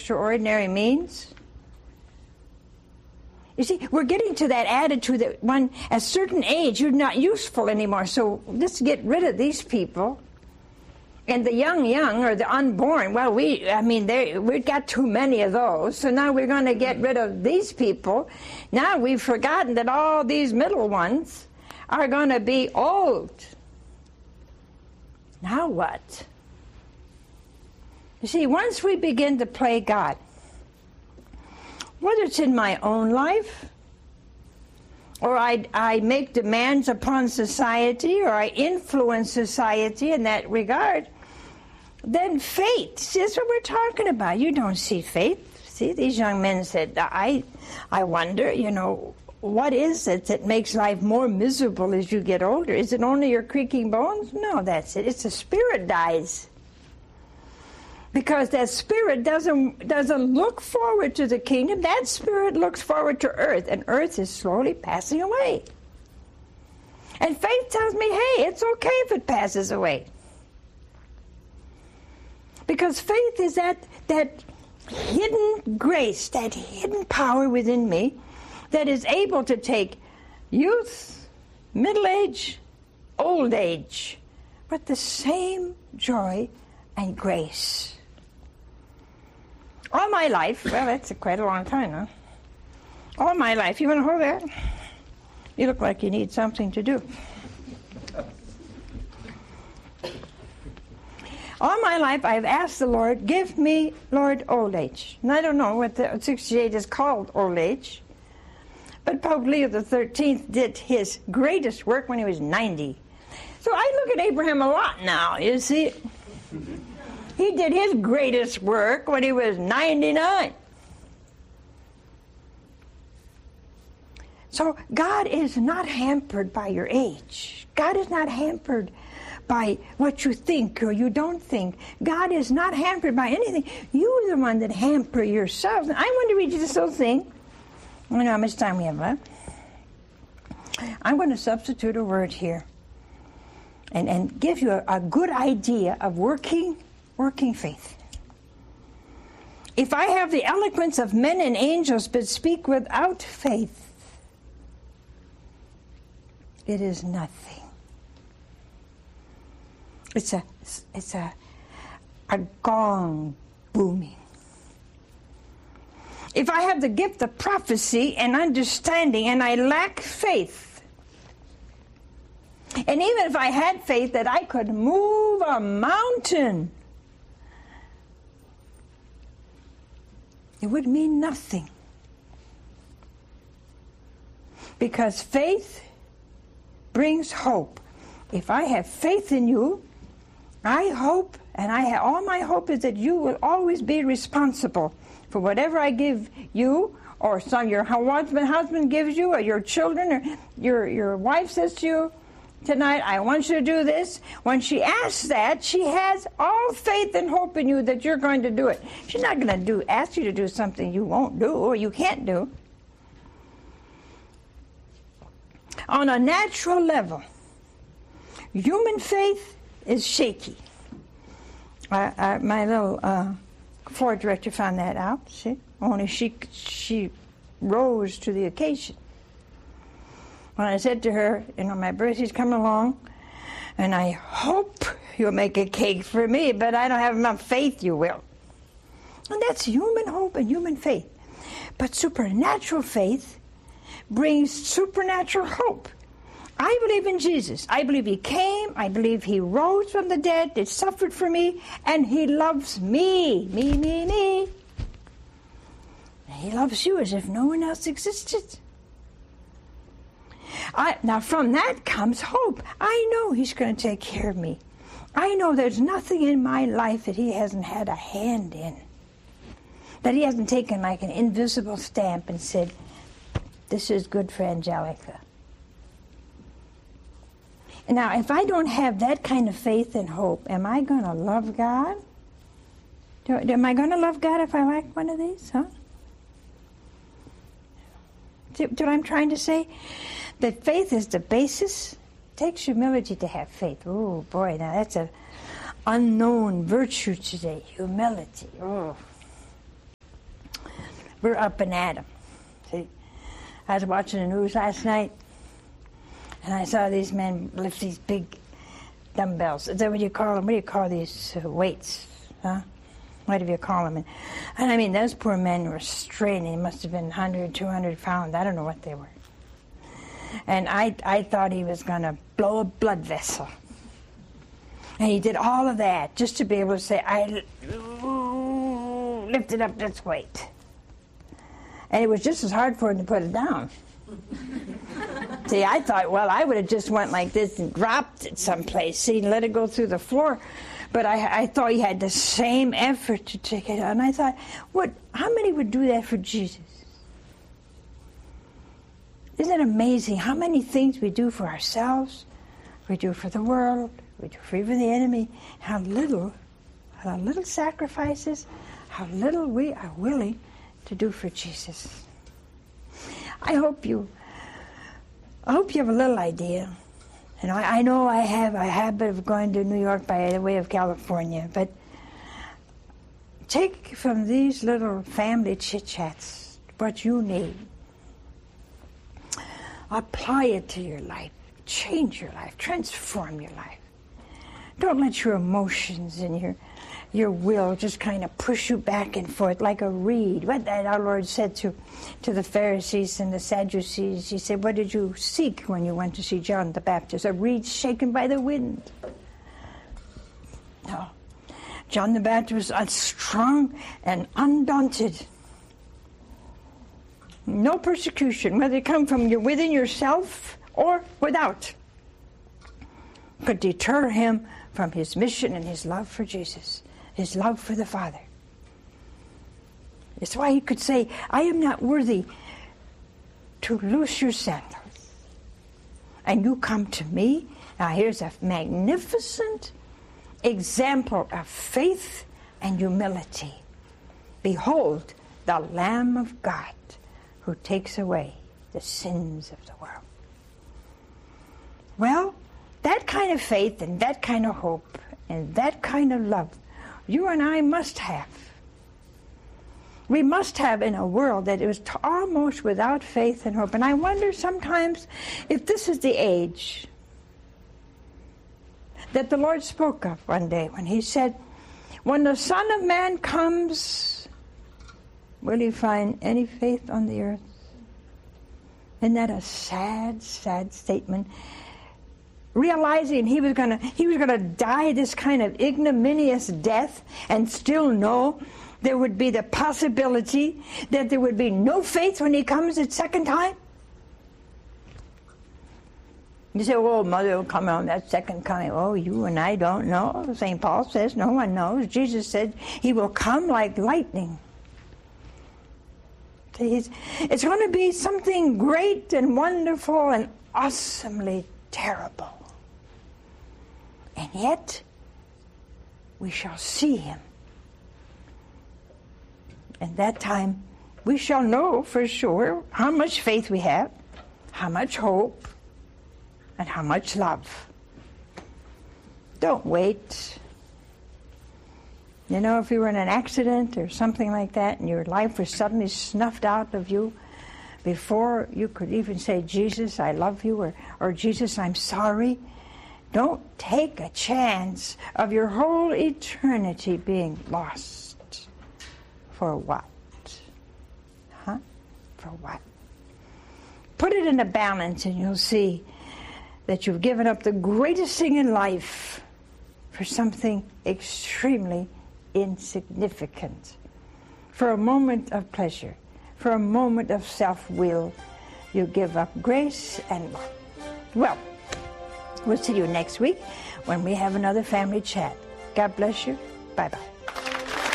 extraordinary means? You see, we're getting to that attitude that when at a certain age you're not useful anymore, so let's get rid of these people. And the young or the unborn, well, we've got too many of those, so now we're going to get rid of these people. Now we've forgotten that all these middle ones are going to be old. Now what? You see, once we begin to play God, whether it's in my own life, or I make demands upon society, or I influence society in that regard, then faith, see, that's what we're talking about. You don't see faith. See, these young men said, I wonder, what is it that makes life more miserable as you get older? Is it only your creaking bones? No, that's it. It's the spirit dies. Because that spirit doesn't look forward to the kingdom. That spirit looks forward to earth, and earth is slowly passing away. And faith tells me, hey, it's okay if it passes away. Because faith is that hidden grace, that hidden power within me that is able to take youth, middle age, old age, with the same joy and grace. All my life, well, that's quite a long time, huh? All my life, you want to hold that? You look like you need something to do. All my life, I've asked the Lord, give me, Lord, old age. And I don't know what the 68 is called old age. But Pope Leo XIII did his greatest work when he was 90. So I look at Abraham a lot now, you see. He did his greatest work when he was 99. So God is not hampered by your age. God is not hampered by what you think or you don't think. God is not hampered by anything. You're the one that hamper yourself. And I want to read you this little thing. I don't know how much time we have left. I'm going to substitute a word here and give you a good idea of working faith. If I have the eloquence of men and angels but speak without faith, it is nothing. It's a gong booming. If I have the gift of prophecy and understanding and I lack faith, and even if I had faith that I could move a mountain, it would mean nothing. Because faith brings hope. If I have faith in you, I hope, and all my hope is that you will always be responsible for whatever I give you, or your husband gives you, or your children, or your wife says to you, tonight, I want you to do this. When she asks that, she has all faith and hope in you that you're going to do it. She's not going to ask you to do something you won't do or you can't do. On a natural level, human faith is shaky. My little floor director found that out. See? Only she rose to the occasion. When I said to her, my birthday's coming along, and I hope you'll make a cake for me, but I don't have enough faith you will. And that's human hope and human faith. But supernatural faith brings supernatural hope. I believe in Jesus. I believe he came. I believe he rose from the dead. He suffered for me, and he loves me. Me. He loves you as if no one else existed. Now from that comes hope. I know he's going to take care of me. I know there's nothing in my life that he hasn't had a hand in. That he hasn't taken like an invisible stamp and said, this is good for Angelica. And now, if I don't have that kind of faith and hope, am I going to love God? Am I going to love God if I lack one of these? Huh? See what I'm trying to say? That faith is the basis. It takes humility to have faith. Oh, boy, now that's an unknown virtue today. Humility. Oh. we're up and at 'em. See, I was watching the news last night, and I saw these men lift these big dumbbells. Is that what you call them? What do you call these weights? Huh? What do you call them? And I mean, those poor men were straining. They must have been 100, 200 pounds. I don't know what they were. And I thought he was going to blow a blood vessel. And he did all of that just to be able to say, I lifted up this weight. And it was just as hard for him to put it down. See, I thought, well, I would have just went like this and dropped it someplace, see, and let it go through the floor. But I thought he had the same effort to take it out. And I thought, how many would do that for Jesus? Isn't it amazing how many things we do for ourselves, we do for the world, we do for even the enemy, how little sacrifices, how little we are willing to do for Jesus. I hope you have a little idea. And I know I have a habit of going to New York by the way of California, but take from these little family chit-chats what you need. Apply it to your life. Change your life. Transform your life. Don't let your emotions and your will just kind of push you back and forth like a reed. What that our Lord said to the Pharisees and the Sadducees. He said, what did you seek when you went to see John the Baptist? A reed shaken by the wind. No. John the Baptist was strong and undaunted. No persecution, whether it come from within yourself or without, could deter him from his mission and his love for Jesus, his love for the Father. That's why he could say, I am not worthy to loose your sandals. And you come to me. Now here's a magnificent example of faith and humility. Behold, the Lamb of God who takes away the sins of the world. Well, that kind of faith and that kind of hope and that kind of love, you and I must have. We must have in a world that is almost without faith and hope. And I wonder sometimes if this is the age that the Lord spoke of one day when he said, when the Son of Man comes, will he find any faith on the earth? Isn't that a sad, sad statement? Realizing he was gonna die this kind of ignominious death and still know there would be the possibility that there would be no faith when he comes the second time? You say, oh, Mother will come on that second coming. Oh, you and I don't know. St. Paul says no one knows. Jesus said he will come like lightning. It's going to be something great and wonderful and awesomely terrible. And yet, we shall see him. And that time, we shall know for sure how much faith we have, how much hope, and how much love. Don't wait. You know, if you were in an accident or something like that and your life was suddenly snuffed out of you before you could even say, Jesus, I love you, or Jesus, I'm sorry, don't take a chance of your whole eternity being lost. For what? Huh? For what? Put it in a balance and you'll see that you've given up the greatest thing in life for something extremely insignificant. For a moment of pleasure, for a moment of self-will, you give up grace and love. Well, we'll see you next week when we have another family chat. God bless you. Bye-bye.